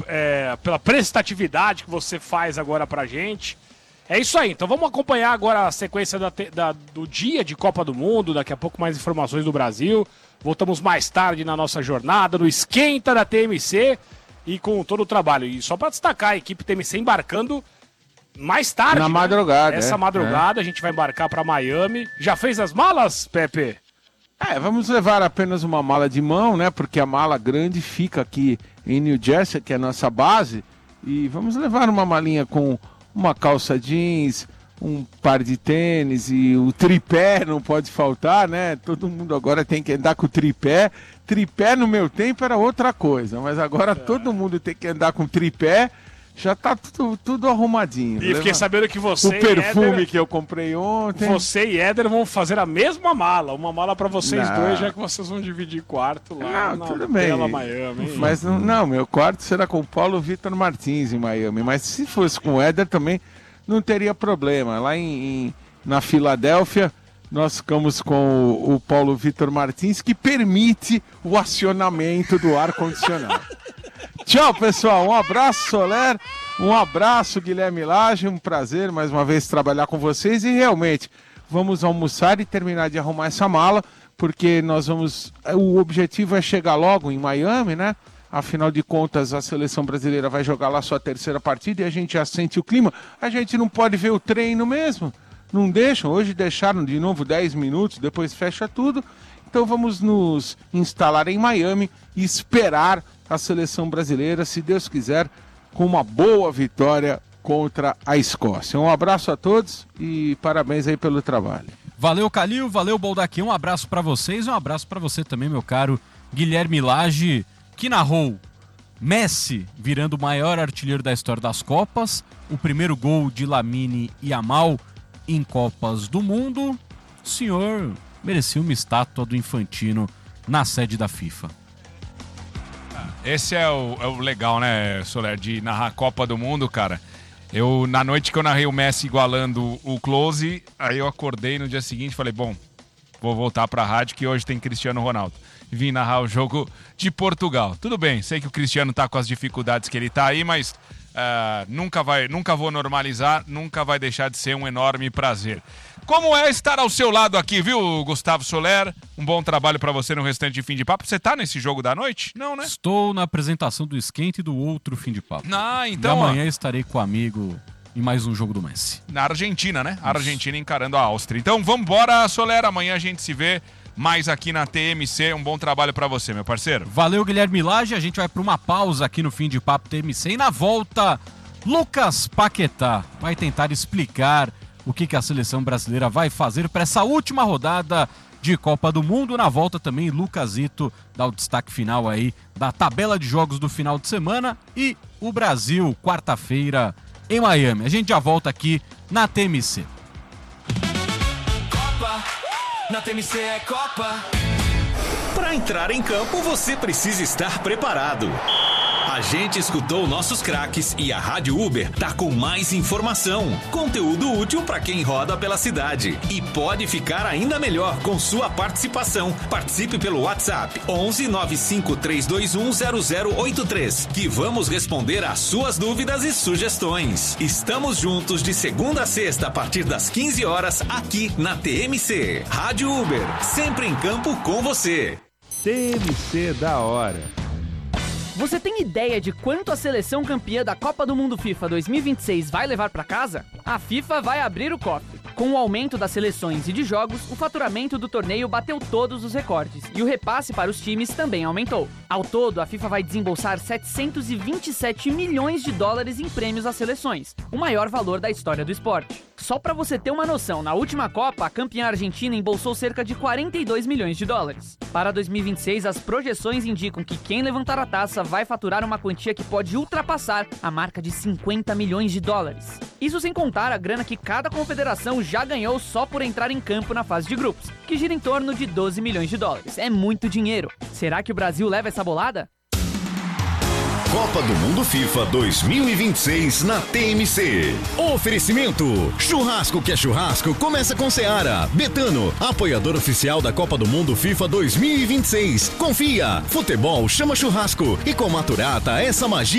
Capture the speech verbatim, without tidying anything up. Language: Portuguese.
é, pela prestatividade que você faz agora pra gente. É isso aí, então vamos acompanhar agora a sequência da, da, do dia de Copa do Mundo, daqui a pouco mais informações do Brasil. Voltamos mais tarde na nossa jornada, no Esquenta da T M C e com todo o trabalho. E só para destacar, a equipe T M C embarcando mais tarde. Na né? madrugada. Essa é, madrugada é. a gente vai embarcar para Miami. Já fez as malas, Pepe? É, vamos levar apenas uma mala de mão, né? Porque a mala grande fica aqui em New Jersey, que é a nossa base. E vamos levar uma malinha com uma calça jeans, um par de tênis e o tripé não pode faltar, né? Todo mundo agora tem que andar com o tripé. Tripé no meu tempo era outra coisa, mas agora é. todo mundo tem que andar com tripé. Já tá tudo, tudo arrumadinho. E Leva... fiquei sabendo que você o perfume e Éder, que eu comprei ontem. Você e Éder vão fazer a mesma mala. Uma mala pra vocês não. dois, já que vocês vão dividir quarto lá não, na tudo bem. Bela Miami. Hein? Mas não, não, meu quarto será com o Paulo Vitor Martins em Miami. Mas se fosse com o Éder também não teria problema. Lá em, em, na Filadélfia, nós ficamos com o, o Paulo Vitor Martins, que permite o acionamento do ar-condicionado. Tchau, pessoal. Um abraço, Soler. Um abraço, Guilherme Lage. Um prazer, mais uma vez, trabalhar com vocês. E, realmente, vamos almoçar e terminar de arrumar essa mala, porque nós vamos... O objetivo é chegar logo em Miami, né? Afinal de contas, a seleção brasileira vai jogar lá sua terceira partida e a gente já sente o clima. A gente não pode ver o treino mesmo. Não deixam. Hoje deixaram de novo dez minutos, depois fecha tudo. Então vamos nos instalar em Miami e esperar a seleção brasileira, se Deus quiser, com uma boa vitória contra a Escócia. Um abraço a todos e parabéns aí pelo trabalho. Valeu, Calil, valeu, Baldaquim, um abraço para vocês e um abraço para você também, meu caro Guilherme Lage, que narrou Messi virando o maior artilheiro da história das Copas, o primeiro gol de Lamine Yamal em Copas do Mundo. O senhor merecia uma estátua do Infantino na sede da FIFA. Esse é o, é o legal, né, Soler, de narrar a Copa do Mundo, cara. Eu, na noite que eu narrei o Messi igualando o Close, aí eu acordei no dia seguinte e falei, bom, vou voltar pra rádio que hoje tem Cristiano Ronaldo. E vim narrar o jogo de Portugal. Tudo bem, sei que o Cristiano tá com as dificuldades que ele tá aí, mas uh, nunca, vai, nunca vou normalizar, nunca vai deixar de ser um enorme prazer. Como é estar ao seu lado aqui, viu, Gustavo Soler? Um bom trabalho pra você no restante de Fim de Papo. Você tá nesse jogo da noite? Não, né? Estou na apresentação do Esquenta e do outro Fim de Papo. Ah, então... E amanhã ó... estarei com o amigo em mais um jogo do Messi. Na Argentina, né? A Argentina encarando a Áustria. Então vamos embora, Soler. Amanhã a gente se vê mais aqui na T M C. Um bom trabalho pra você, meu parceiro. Valeu, Guilherme Lage. A gente vai pra uma pausa aqui no Fim de Papo T M C. E na volta, Lucas Paquetá vai tentar explicar o que, que a seleção brasileira vai fazer para essa última rodada de Copa do Mundo. Na volta também, Lucasito dá o destaque final aí da tabela de jogos do final de semana e o Brasil, quarta-feira, em Miami. A gente já volta aqui na T M C. Copa, na T M C é Copa. Para entrar em campo, você precisa estar preparado. A gente escutou nossos craques e a Rádio Uber tá com mais informação, conteúdo útil para quem roda pela cidade. E pode ficar ainda melhor com sua participação. Participe pelo WhatsApp onze nove cinco três dois um zero zero oito três, que vamos responder às suas dúvidas e sugestões. Estamos juntos de segunda a sexta a partir das quinze horas aqui na T M C. Rádio Uber, sempre em campo com você. T M C da hora. Você tem ideia de quanto a seleção campeã da Copa do Mundo FIFA dois mil e vinte e seis vai levar para casa? A FIFA vai abrir o cofre. Com o aumento das seleções e de jogos, o faturamento do torneio bateu todos os recordes e o repasse para os times também aumentou. Ao todo, a FIFA vai desembolsar setecentos e vinte e sete milhões de dólares em prêmios às seleções, o maior valor da história do esporte. Só para você ter uma noção, na última Copa, a campeã argentina embolsou cerca de quarenta e dois milhões de dólares. Para dois mil e vinte e seis, as projeções indicam que quem levantar a taça vai faturar uma quantia que pode ultrapassar a marca de cinquenta milhões de dólares. Isso sem contar a grana que cada confederação já ganhou só por entrar em campo na fase de grupos, que gira em torno de doze milhões de dólares. É muito dinheiro. Será que o Brasil leva essa bolada? Copa do Mundo FIFA dois mil e vinte e seis na T M C. Oferecimento: churrasco que é churrasco começa com Seara. Betano, apoiador oficial da Copa do Mundo FIFA dois mil e vinte e seis. Confia, futebol chama churrasco e com Maturata essa magia